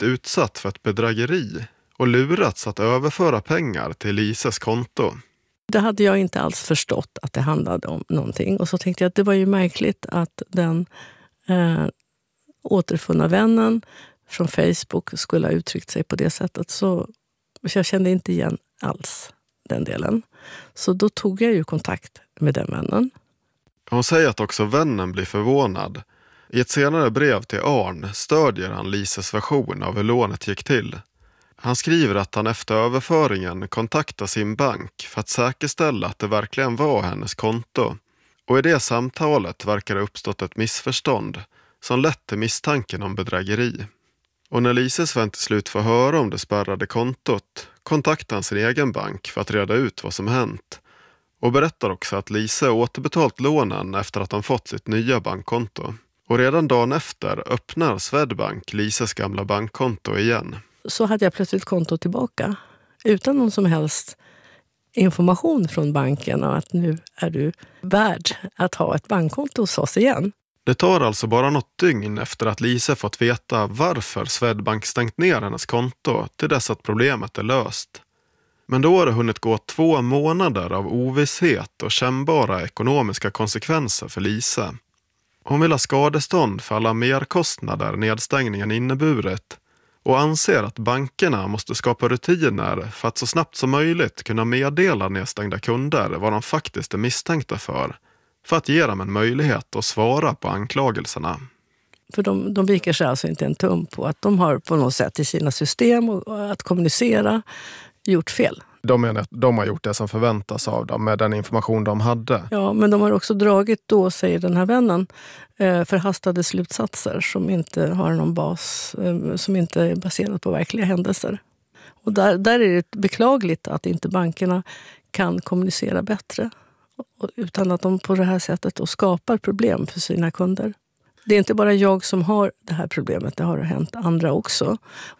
blivit utsatt för ett bedrägeri och lurats att överföra pengar till Lises konto. Det hade jag inte alls förstått att det handlade om någonting. Och så tänkte jag att det var ju märkligt att den återfunna vännen från Facebook skulle ha uttryckt sig på det sättet. Så jag kände inte igen alls den delen. Så då tog jag ju kontakt med den vännen. Hon säger att också vännen blir förvånad. I ett senare brev till Arn stödjer han Lises version av hur lånet gick till. Han skriver att han efter överföringen kontaktar sin bank för att säkerställa att det verkligen var hennes konto. Och i det samtalet verkar det uppstått ett missförstånd som lett till misstanken om bedrägeri. Och när Lises vän till slut får höra om det spärrade kontot kontaktar han sin egen bank för att reda ut vad som hänt. Och berättar också att Lise återbetalt lånen efter att han fått sitt nya bankkonto. Och redan dagen efter öppnar Swedbank Lises gamla bankkonto igen. Så hade jag plötsligt konto tillbaka utan någon som helst information från banken och att nu är du värd att ha ett bankkonto hos oss igen. Det tar alltså bara något dygn efter att Lise fått veta varför Swedbank stängt ner hennes konto till dess att problemet är löst. Men då har det hunnit gå 2 månader av ovisshet och kännbara ekonomiska konsekvenser för Lise. Hon vill ha skadestånd för alla merkostnader nedstängningen inneburit och anser att bankerna måste skapa rutiner för att så snabbt som möjligt kunna meddela nedstängda kunder vad de faktiskt är misstänkta för att ge dem en möjlighet att svara på anklagelserna. För de viker sig alltså inte en tum på att de har på något sätt i sina system och att kommunicera gjort fel. De menar att de har gjort det som förväntas av dem med den information de hade. Ja, men de har också dragit då, säger den här vännen, förhastade slutsatser som inte har någon bas, som inte är baserat på verkliga händelser. Och där är det beklagligt att inte bankerna kan kommunicera bättre utan att de på det här sättet då skapar problem för sina kunder. Det är inte bara jag som har det här problemet, det har hänt andra också.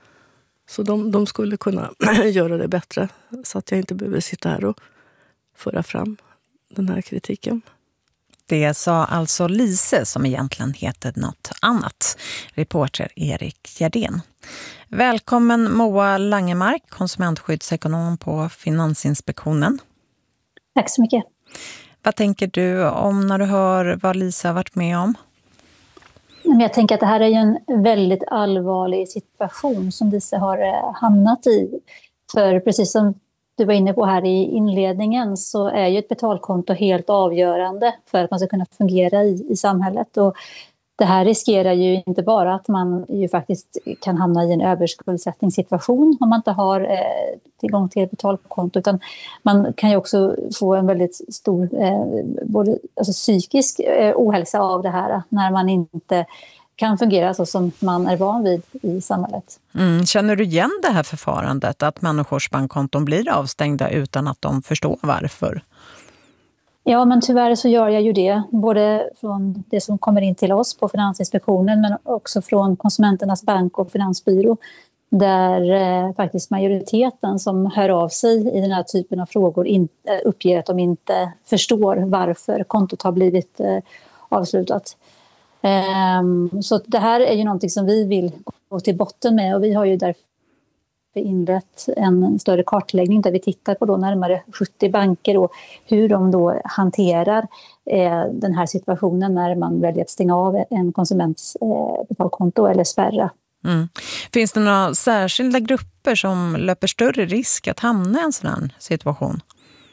Så de skulle kunna göra det bättre så att jag inte behöver sitta här och föra fram den här kritiken. Det sa alltså Lise som egentligen heter något annat. Reporter Erik Gerdén. Välkommen Moa Langemark, konsumentskyddsekonom på Finansinspektionen. Tack så mycket. Vad tänker du om när du hör vad Lisa har varit med om? Jag tänker att det här är ju en väldigt allvarlig situation som Lisa har hamnat i. För precis som du var inne på här i inledningen så är ju ett betalkonto helt avgörande för att man ska kunna fungera i samhället. Och det här riskerar ju inte bara att man ju faktiskt kan hamna i en överskuldsättningssituation om man inte har tillgång till ett betalkonto, utan man kan ju också få en väldigt stor både psykisk ohälsa av det här när man inte kan fungera så som man är van vid i samhället. Känner du igen det här förfarandet att människors bankkonton blir avstängda utan att de förstår varför? Ja, men tyvärr så gör jag ju det. Både från det som kommer in till oss på Finansinspektionen men också från Konsumenternas bank- och finansbyrå. Där faktiskt majoriteten som hör av sig i den här typen av frågor uppger att de inte förstår varför kontot har blivit avslutat. Så det här är ju någonting som vi vill gå till botten med, och vi har ju därför inlett en större kartläggning där vi tittar på då närmare 70 banker och hur de då hanterar den här situationen när man väljer att stänga av en konsuments betalkonto eller spärra. Finns det några särskilda grupper som löper större risk att hamna i en sån här situation?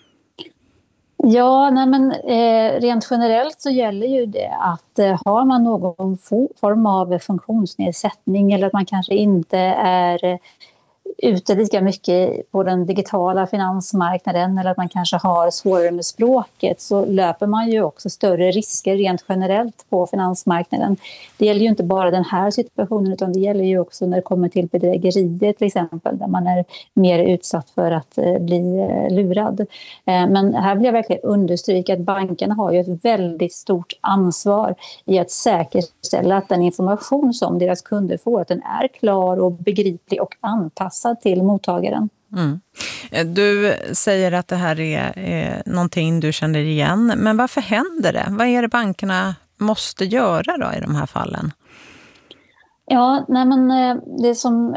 Ja, rent generellt så gäller ju det att har man någon form av funktionsnedsättning eller att man kanske inte är ute lika mycket på den digitala finansmarknaden eller att man kanske har svårare med språket, så löper man ju också större risker rent generellt på finansmarknaden. Det gäller ju inte bara den här situationen, utan det gäller ju också när det kommer till bedrägerier till exempel, där man är mer utsatt för att bli lurad. Men här vill jag verkligen understryka att bankerna har ju ett väldigt stort ansvar i att säkerställa att den information som deras kunder får, att den är klar och begriplig och anpassad till mottagaren. Du säger att det här är någonting du känner igen, men varför händer det? Vad är det bankerna måste göra då i de här fallen? Ja, det som